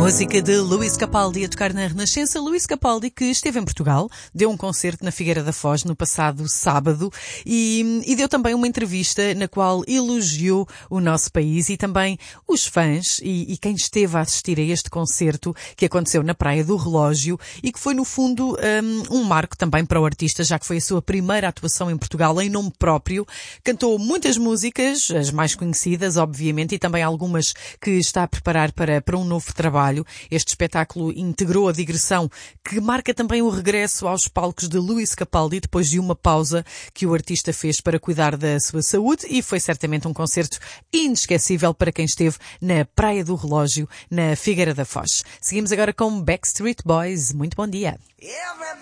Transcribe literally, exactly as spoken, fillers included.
Música de Luís Capaldi a tocar na Renascença. Luís Capaldi, que esteve em Portugal, deu um concerto na Figueira da Foz no passado sábado e, e deu também uma entrevista na qual elogiou o nosso país e também os fãs e, e quem esteve a assistir a este concerto que aconteceu na Praia do Relógio e que foi no fundo um, um marco também para o artista, já que foi a sua primeira atuação em Portugal em nome próprio. Cantou muitas músicas, as mais conhecidas obviamente, e também algumas que está a preparar para, para um novo trabalho. Este espetáculo integrou a digressão que marca também o regresso aos palcos de Luís Capaldi depois de uma pausa que o artista fez para cuidar da sua saúde, e foi certamente um concerto inesquecível para quem esteve na Praia do Relógio, na Figueira da Foz. Seguimos agora com Backstreet Boys. Muito bom dia.